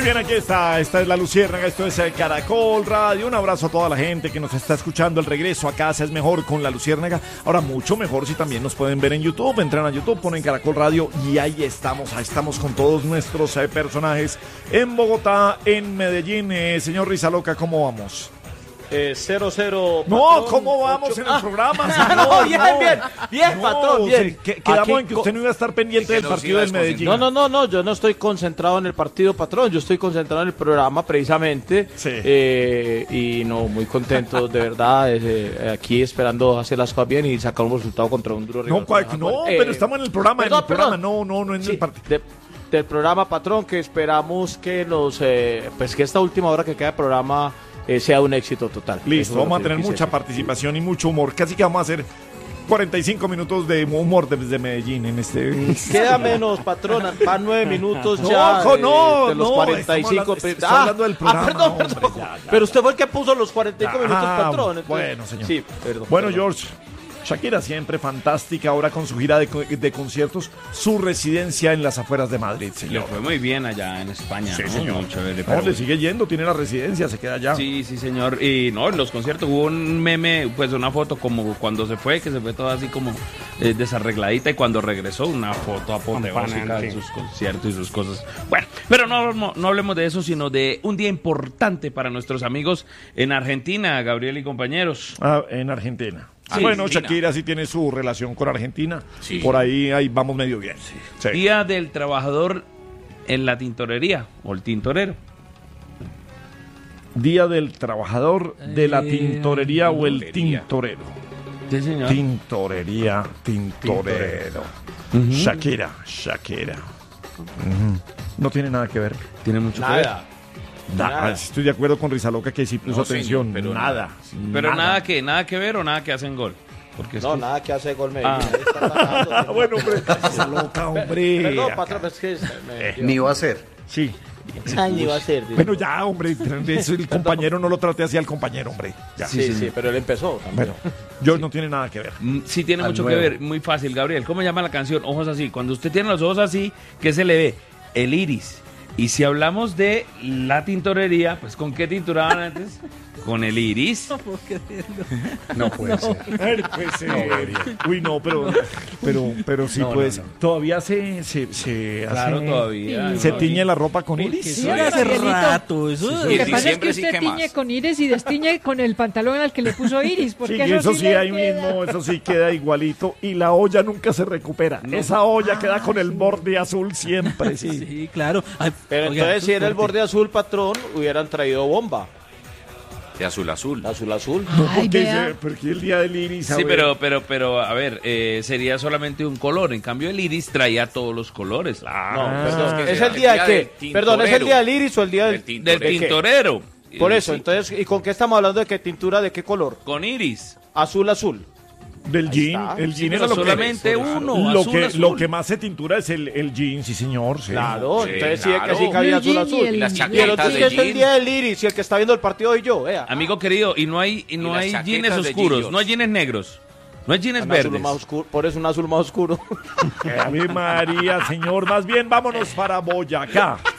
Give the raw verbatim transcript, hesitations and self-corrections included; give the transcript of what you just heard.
bien, aquí está, esta es La Luciérnaga, esto es el Caracol Radio. Un abrazo a toda la gente que nos está escuchando. El regreso a casa es mejor con La Luciérnaga. Ahora mucho mejor si también nos pueden ver en YouTube. Entran a YouTube, ponen Caracol Radio y ahí estamos, ahí estamos con todos nuestros eh, personajes en Bogotá, en Medellín. Eh, señor Rizaloca, ¿cómo vamos? Eh, cero cero. No, patrón, ¿cómo vamos ocho... en el ah, programa? No, no, bien, no. bien, bien, no, patrón, bien. Se, que, quedamos Aquí, en que usted no iba a estar pendiente del partido del Medellín. No, no, no, no, yo no estoy concentrado en el partido, patrón, yo estoy concentrado en el programa precisamente. Sí. Eh, y no, muy contento, de verdad, eh, aquí esperando hacer las cosas bien y sacar un resultado contra un duro rival. No, cual, no eh, pero estamos en el programa, perdón, en el programa, perdón. no, no, no en Sí, el partido. De, del programa, patrón, que esperamos que los, eh, pues que esta última hora que queda de programa eh, sea un éxito total. Listo, vamos a tener quise mucha decir. participación y mucho humor. Casi que vamos a hacer cuarenta y cinco minutos de humor desde Medellín en este. Queda menos, patrón, van nueve minutos No, ya. ojo, no, eh, de los no, cuarenta y cinco. estamos hablando- estoy ah, hablando del programa, ah, perdón, hombre, perdón. ya, ya. Pero usted fue el que puso los cuarenta y cinco minutos, Ah, patrón. entonces- bueno, señor. Sí, perdón. Bueno, perdón. George, Shakira siempre fantástica, ahora con su gira de, co- de conciertos, su residencia en las afueras de Madrid, Le señor. fue muy bien allá en España. Sí, ¿no? señor. Muy chévere, No, pero- le sigue yendo, tiene la residencia, se queda allá. Sí, sí, señor. Y no, en los conciertos hubo un meme, pues una foto como cuando se fue, que se fue toda así como eh, desarregladita, y cuando regresó una foto apoteósica de sus conciertos y sus cosas. Bueno, pero no, no, no hablemos de eso, sino de un día importante para nuestros amigos en Argentina, Gabriel y compañeros. Ah, en Argentina. Sí, bueno, Argentina. Shakira sí tiene su relación con Argentina. Sí. Por ahí, ahí vamos medio bien. Sí. Día del Trabajador en la tintorería, o el tintorero. Día del Trabajador de la Tintorería o el tintorería. Tintorero. Sí, señor. Tintorería, tintorero. Shakira, Shakira. Ujú. No tiene nada que ver. Tiene mucho que Nada. Da- Nada. Estoy de acuerdo con Rizaloca que sí puso No, señor, atención. pero nada. ver. Pero nada. que nada que ver o nada que hacen gol. Porque es No, que- nada que hace gol Medellín. Ah. ahí está atacando. Ah, bueno, hombre. Rizaloca, hombre. Perdón, patrón, es que es- me- Ni va a ser. Sí. Ay, ni va a ser. dice. Bueno, ya, hombre. Es el compañero, no lo trate así al compañero, hombre. Ya. Sí, sí, pero él empezó también. Bueno, George no tiene nada que ver. Mm, Sí tiene Al mucho nuevo. que ver, muy fácil, Gabriel. ¿Cómo llama la canción? Ojos así. Cuando usted tiene los ojos así, ¿qué se le ve? El iris. Y si hablamos de la tintorería, pues ¿con qué tinturaban antes? Con el iris. No puede ser. Ay, pues, eh, uy, no, pero, pero, pero sí, No, no, pues, no. todavía se, se, se Claro, hace- todavía. se ¿no? tiñe la ropa con iris. Sí, hace rato. Eso Lo es- que pasa es que diciembre sí usted que tiñe más. con iris y destiñe con el pantalón al que le puso iris, porque Sí, eso, eso sí, le ahí queda. mismo, eso sí queda igualito. Y la olla nunca se recupera. Esa olla queda con el borde azul siempre, sí. Sí, claro. Ay, Pero oiga, entonces, si era el fuerte. borde azul, patrón, hubieran traído bomba. De azul a azul. Azul, azul. No, Ay, porque, vea. dice- porque el día del iris. a Sí, ver. pero, pero, pero, a ver, eh, sería solamente un color. En cambio, el iris traía todos los colores. No, Ah, perdón. es que ¿Es sea el día de el qué? día del Perdón, ¿es el tintorero. día del iris o el día del, Del tintorero. Del ¿de qué? tintorero. Por Eh, eso, sí. entonces, ¿y con qué estamos hablando de qué tintura, de qué color? Con iris. Azul, azul. Del jean. está. El Sí, jean pero es lo solamente que, uno, Lo azul, que, azul. lo que más se tintura es el, el jean, sí, señor. Sí. Claro, Sí, entonces sí, claro. es que sí cabía Blue azul, jean y azul. el- Y las Y el otro chaquetas es de que es el jean. día del iris y el que está viendo el partido hoy yo, vea. Amigo querido, y no hay, y no Y las hay chaquetas jeans de oscuros, Gillos. no hay jeans negros, no hay jeans Un azul verdes. más oscuro, por eso un azul más oscuro. Ave María, señor. Más bien, vámonos para Boyacá.